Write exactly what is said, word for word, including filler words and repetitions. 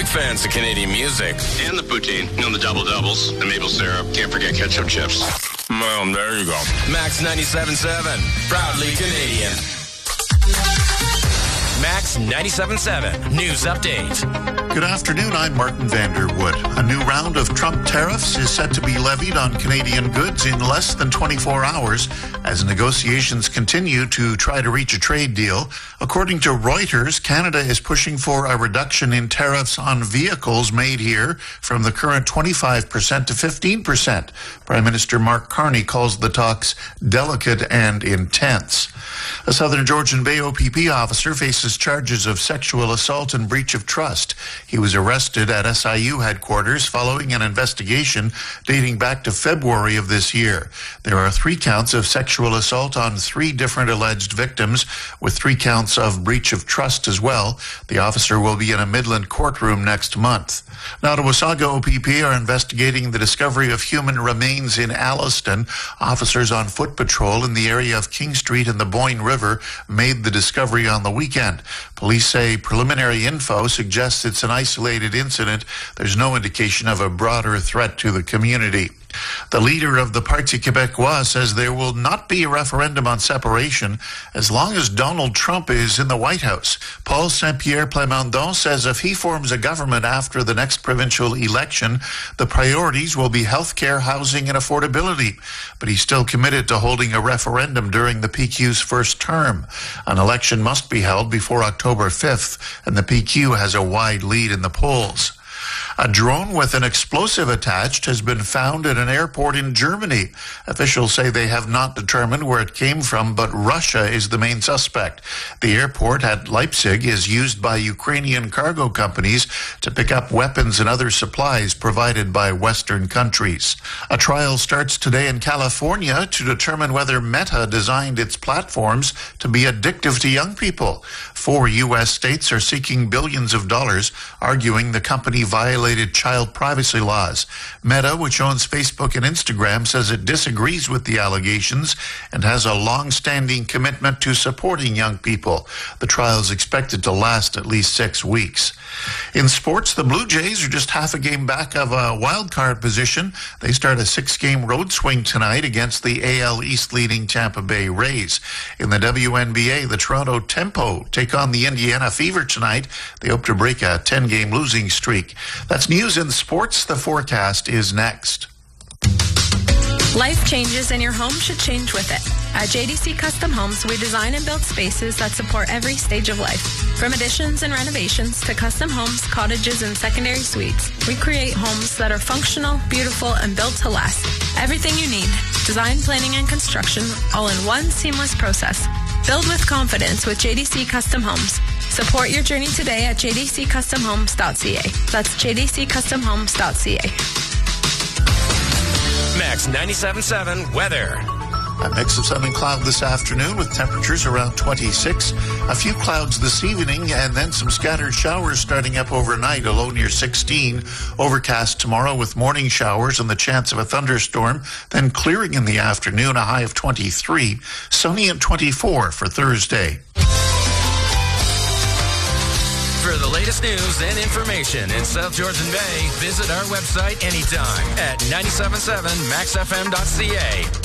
big fans of Canadian music. And the poutine. You know, the double-doubles, the maple syrup. Can't forget ketchup chips. Well, there you go. Max ninety-seven point seven. Proudly Canadian. Max ninety-seven point seven. News update. Good afternoon, I'm Martin Vanderwood. A new round of Trump tariffs is set to be levied on Canadian goods in less than twenty-four hours as negotiations continue to try to reach a trade deal. According to Reuters, Canada is pushing for a reduction in tariffs on vehicles made here from the current twenty-five percent to fifteen percent. Prime Minister Mark Carney calls the talks delicate and intense. A Southern Georgian Bay O P P officer faces charges of sexual assault and breach of trust. He was arrested at S I U headquarters following an investigation dating back to February of this year. There are three counts of sexual assault on three different alleged victims, with three counts of breach of trust as well. The officer will be in a Midland courtroom next month. Now, the Wasaga O P P are investigating the discovery of human remains in Alliston. Officers on foot patrol in the area of King Street and the Boyne River made the discovery on the weekend. Police say preliminary info suggests it's an isolated incident. There's no indication of a broader threat to the community. The leader of the Parti Québécois says there will not be a referendum on separation as long as Donald Trump is in the White House. Paul Saint-Pierre Plamondon says if he forms a government after the next provincial election, the priorities will be health care, housing, and affordability. But he's still committed to holding a referendum during the P Q's first term. An election must be held before October fifth, and the P Q has a wide lead in the polls. A drone with an explosive attached has been found at an airport in Germany. Officials say they have not determined where it came from, but Russia is the main suspect. The airport at Leipzig is used by Ukrainian cargo companies to pick up weapons and other supplies provided by Western countries. A trial starts today in California to determine whether Meta designed its platforms to be addictive to young people. Four U S states are seeking billions of dollars, arguing the company violated child privacy laws. Meta, which owns Facebook and Instagram, says it disagrees with the allegations and has a long-standing commitment to supporting young people. The trial is expected to last at least six weeks. In sports, the Blue Jays are just half a game back of a wild card position. They start a six-game road swing tonight against the A L East leading Tampa Bay Rays. In the W N B A, the Toronto Tempo take on the Indiana Fever tonight. They hope to break a ten-game losing streak. That's news in sports. The forecast is next. Life changes and your home should change with it. At J D C Custom Homes, we design and build spaces that support every stage of life. From additions and renovations to custom homes, cottages, and secondary suites, we create homes that are functional, beautiful, and built to last. Everything you need, design, planning, and construction, all in one seamless process. Build with confidence with J D C Custom Homes. Support your journey today at j d c custom homes dot c a. That's j d c custom homes dot c a. Max ninety-seven point seven weather. A mix of sun and cloud this afternoon with temperatures around twenty-six. A few clouds this evening and then some scattered showers starting up overnight, a low near sixteen. Overcast tomorrow with morning showers and the chance of a thunderstorm, then clearing in the afternoon, a high of twenty-three. Sunny at twenty-four for Thursday. For the latest news and information in South Georgian Bay, visit our website anytime at nine seven seven max f m dot c a.